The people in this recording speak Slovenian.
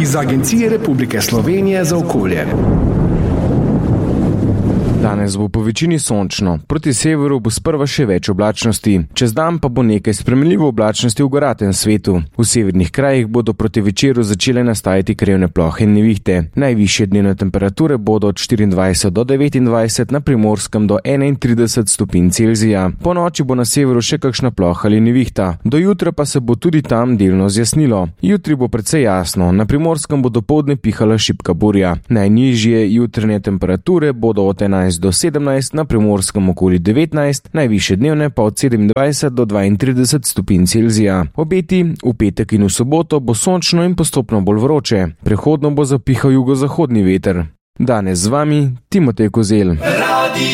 iz Agencije Republike Slovenije za okolje. Danes bo po večini sončno, proti severu bo sprva še več oblačnosti, čez dan pa bo nekaj spremenljivo oblačnosti v goratem svetu. V severnih krajih bodo proti večeru začele nastajati krevne plohe in nevihte. Najvišje dnevne temperature bodo od 24 do 29, na Primorskem do 31 stopinj Celzija. Po noči bo na severu še kakšna ploha ali nevihta, do jutra pa se bo tudi tam delno zjasnilo. Jutri bo precej jasno, na Primorskem bo dopoldne pihala šibka burja. Najnižje jutranje temperature bodo od 11 do 17, na Primorskem okoli 19, najvišje dnevne pa od 27 do 32 stopinj Celzija. Obeti v petek in v soboto bo sončno in postopno bolj vroče. Prehodno bo zapihal jugozahodni veter. Danes z vami Timotej Kozelj.